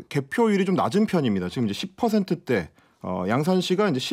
개표율이 좀 낮은 편입니다. 지금 이제 10%대, 양산시가 이제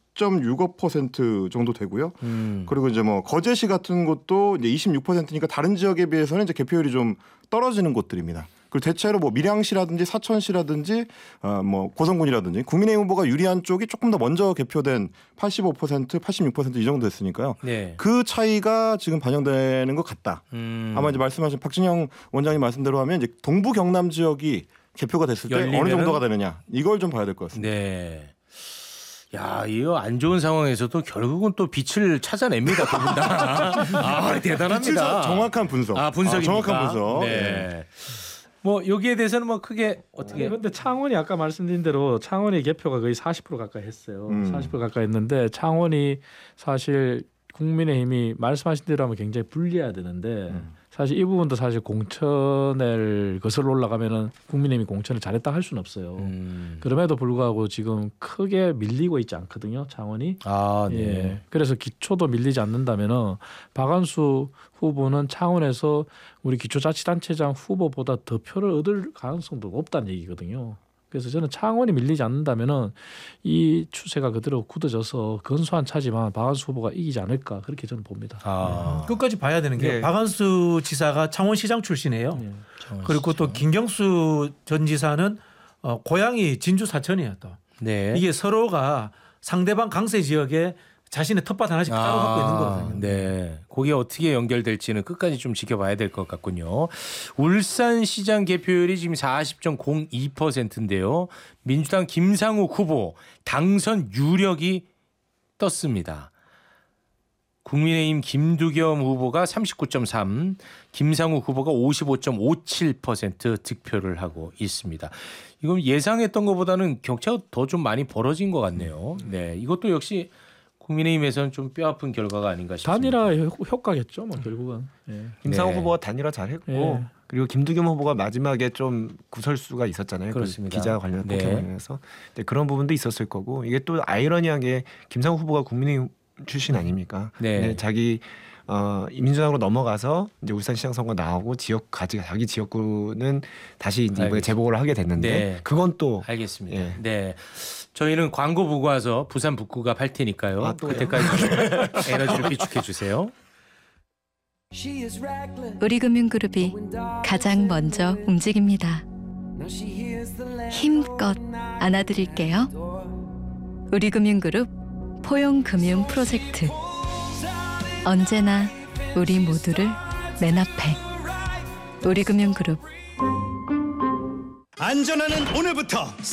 11.65% 정도 되고요. 그리고 이제 뭐 거제시 같은 곳도 이제 26%니까 다른 지역에 비해서는 이제 개표율이 좀 떨어지는 곳들입니다. 그리고 대체로 뭐 밀양시라든지 사천시라든지 뭐 고성군이라든지 국민의힘 후보가 유리한 쪽이 조금 더 먼저 개표된 85%, 86% 이 정도 됐으니까요. 네. 그 차이가 지금 반영되는 것 같다. 아마 이제 말씀하신 박진영 원장님 말씀대로 하면 이제 동부 경남 지역이 개표가 됐을 때 어느 정도가 되느냐 이걸 좀 봐야 될 것 같습니다. 네. 야, 이거 안 좋은 상황에서도 결국은 또 빛을 찾아냅니다. 두 분 다. 대단합니다. 정확한 분석. 분석입니까? 정확한 분석. 네. 네. 뭐 여기에 대해서는 뭐 크게 어떻게? 그런데 창원이 아까 말씀드린 대로 창원이 개표가 거의 40% 가까이 했어요. 40% 가까이 했는데 창원이 사실 국민의힘이 말씀하신 대로 하면 굉장히 불리해야 되는데 사실 이 부분도 사실 공천을 거슬러 올라가면은 국민의힘이 공천을 잘했다 할 수는 없어요. 그럼에도 불구하고 지금 크게 밀리고 있지 않거든요, 창원이. 네. 예. 그래서 기초도 밀리지 않는다면은 박한수 후보는 창원에서 우리 기초자치단체장 후보보다 더 표를 얻을 가능성도 높다는 얘기거든요. 그래서 저는 창원이 밀리지 않는다면은 이 추세가 그대로 굳어져서 근소한 차지만 박한수 후보가 이기지 않을까 그렇게 저는 봅니다. 끝까지 봐야 되는 게 네. 박한수 지사가 창원시장 출신이에요. 네. 그리고 또 김경수 전 지사는 고향이 진주 사천이에요. 또 이게 서로가 상대방 강세 지역에 자신의 텃밭 하나씩 따로 갖고 있는 거거든요. 네, 거기에 어떻게 연결될지는 끝까지 좀 지켜봐야 될 것 같군요. 울산시장 개표율이 지금 40.02%인데요. 민주당 김상욱 후보 당선 유력이 떴습니다. 국민의힘 김두겸 후보가 39.3, 김상욱 후보가 55.57% 득표를 하고 있습니다. 이건 예상했던 것보다는 격차가 더 좀 많이 벌어진 것 같네요. 네, 이것도 역시 국민의힘에서는 좀 뼈아픈 결과가 아닌가 싶습니다. 단일화 효과겠죠, 뭐 결국은. 예. 김상욱 네. 후보가 단일화 잘했고 예. 그리고 김두겸 후보가 마지막에 좀 구설수가 있었잖아요. 그렇습니다. 그 기자 관련 네. 폭행 관련해서 그런 부분도 있었을 거고 이게 또 아이러니하게 김상욱 후보가 국민의힘 출신 아닙니까? 네. 자기 민주당으로 넘어가서 이제 울산시장 선거 나오고 자기 지역구는 다시 이제 이번에 재보궐을 하게 됐는데 네. 그건 또 알겠습니다. 예. 네. 저희는 광고 보고 와서 부산 북구가 팔 테니까요. 그때까지 에너지를 비축해 주세요. 우리금융그룹이 가장 먼저 움직입니다. 힘껏 안아드릴게요. 우리금융그룹 포용금융 프로젝트. 언제나 우리 모두를 맨 앞에. 우리금융그룹. 안전하는 오늘부터